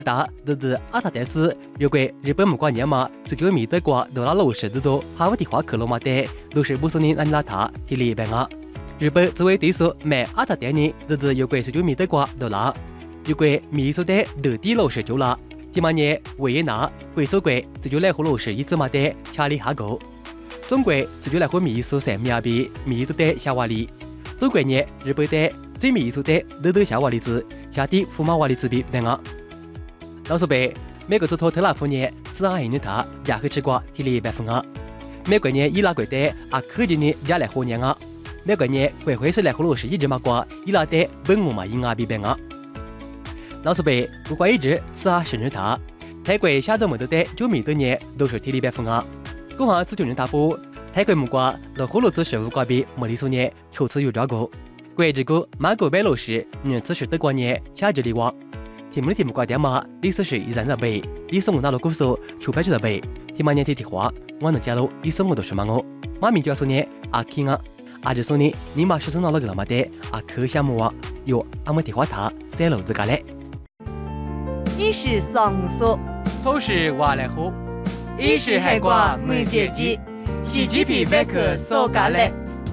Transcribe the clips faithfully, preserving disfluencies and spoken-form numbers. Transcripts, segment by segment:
大日子阿塔德斯，如果日本木瓜年嘛，十九米德国多拉罗十字多，哈瓦蒂华克罗马德，都是不索尼安拉塔提里本啊。日本作为对手，买阿塔德呢，日子如果十九米德国多拉，如果米索德德底罗十九啦，提马年维也纳、贵索国十九来和罗十一字马德查理哈沟，中国十九来和米索塞米亚比米索德夏瓦里，中国呢日本的最米索德德德夏瓦里子，下底福马瓦里子比本啊。老说白，美国总统特朗普呢，自阿印尼他加黑吃瓜提了一百分啊。美国呢伊拉国的啊科技呢加来和年啊。美国呢国会是来和罗是一直嘛瓜伊拉的本我嘛因啊比本啊。老说白，不过一直自阿生日他，泰国下到没得的九米多年都是提了一百分啊。公行自九人大波，泰国木瓜老和罗子十五瓜比莫里索呢求此有照顾。国这个马国白罗是人此时德国呢下这里哇。题目的题目挂掉嘛，历史是一三十倍，历史我拿了古数，出牌就十倍。题目年题题话，我能加入历史我都是嘛我。马名就要说呢，阿 king 啊，阿就说呢，你妈是生拿了个了嘛的，阿可项目啊，有阿么题话他在楼子家嘞。 一是上说， 初是瓦来喝， 一是海瓜没结机，洗鸡皮百科搜家嘞。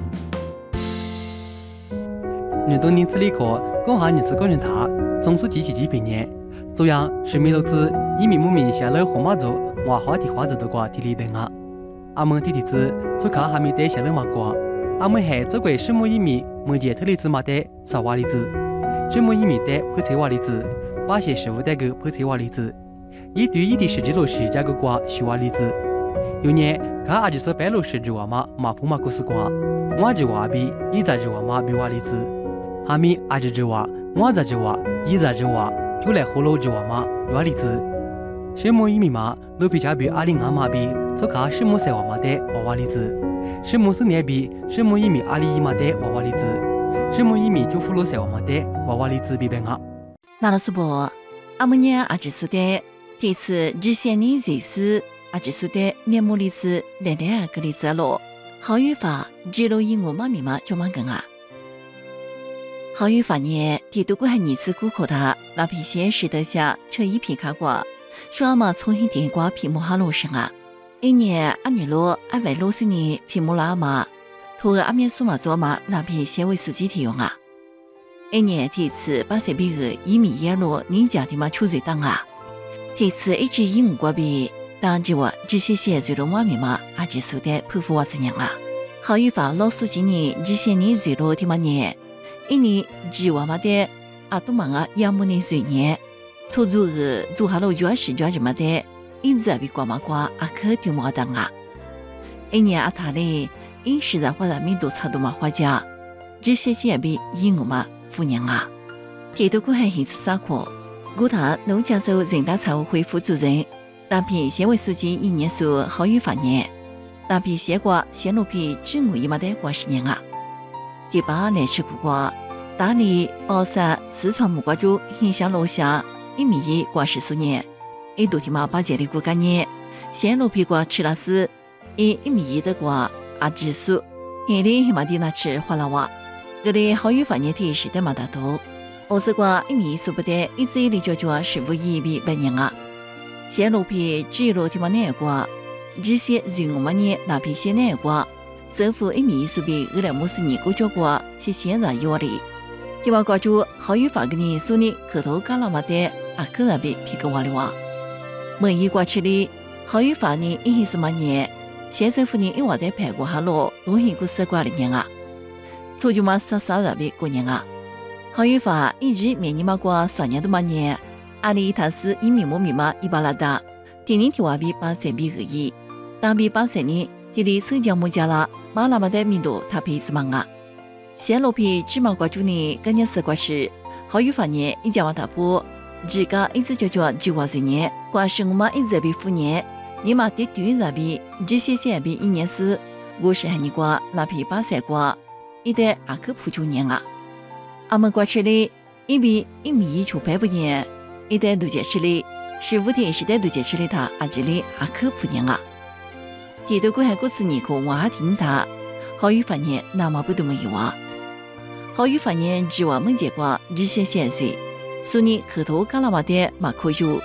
你多年资历课，讲下你自个人他。中苏机器几百年，这样是米楼子以米木名下了河马族，娃花的花子都挂提里边啊。阿们提提子，做卡还没得下了马瓜。阿们还做过什么一米没见特里子嘛的啥瓦里子，什么一米的破车瓦里子，把些食物带个破车瓦里子，一对一的十几罗是加个瓜虚瓦里子。有年看阿就说白罗是只娃嘛马普马古斯瓜，我只娃比一在只娃嘛比瓦里子，哈米阿只只娃。我在这话，一在这话，就来河路这话嘛，原理子。什么意味嘛？路比加比阿里阿妈比，做卡什么塞娃嘛的娃娃里子。什么是年比？什么意味阿里姨妈的娃娃里子？什么意味就福罗塞娃嘛的娃娃里子比本啊？ 那老师伯，阿姆尼阿只说的，这次之前你瑞士阿只说的面目里子来来个里子咯，好语法记录英文嘛密码就蛮梗啊。好语法呢，第多个还二次顾客他那皮鞋是得下车一皮卡瓜，说阿妈重新点瓜皮木哈罗生啊。一年阿尼罗阿为罗斯尼皮木拉阿妈，托阿面苏马做嘛那皮鞋为手机提用啊。一年第一次把这比个一米一罗你家的嘛出水当啊。第次一直鹦鹉瓜比，当着我这些鞋最罗妈咪嘛阿只说的佩服我怎样啊。好语法老苏今年这些年最罗的嘛呢？一年只娃嘛的阿多忙啊，养母的水年，出租个做下了主要是做什么的，一直比瓜嘛瓜阿可丢毛当啊。一年阿他嘞，因实在花的米多差多嘛花家，这些钱比英我嘛富娘啊。给多个还一次啥课，古他农加州人大常委会副主任，那批县委书记一年数好语发言，那批县瓜县路批政务一嘛的瓜十年啊。第八来吃苦瓜，大理、宝山、四川木瓜州影响楼下一米一瓜十数年，一度提嘛把这里过干年，线路皮瓜吃了是一一米一的瓜阿指数，一里黑马地那吃花了哇，这里好语发言提示的嘛大多，我是瓜一米一数不得，一直一里就就十五一比百年啊，线路皮只路提嘛那瓜，这些人我们呢那批些那瓜。政府一米数比二两木是尼古交过是现在有的，希望关注好语法给你说你口头干了嘛的啊，个人比皮个瓦里瓦。每一过去里好语法呢一是么年，县政府呢一话的排过哈罗，东西个十挂里年啊，初就嘛啥啥人比过年啊。好语法一直面你嘛过三年多嘛年，阿里他是一米木米嘛一巴拉达，第二天话比八三比二一，当比八三年。这里生姜木家啦，马拉马的民度他皮子忙啊。线路皮芝麻瓜主呢，今年十瓜是好语发年一家往大波，自家一直就叫计划岁年，瓜是我们一直比富年，你嘛的短日比这些些比一年是五十还你瓜那皮八三瓜，一代阿克普九年啊。阿们瓜吃哩一比一米一出百不年，一代都结吃哩十五天时代都结吃哩他阿这里阿克普年啊。第多个还故事尼克我还听他，好语发言那么不多没有啊。好语发言只话没结果，这些线水，所以口头干了嘛的嘛可就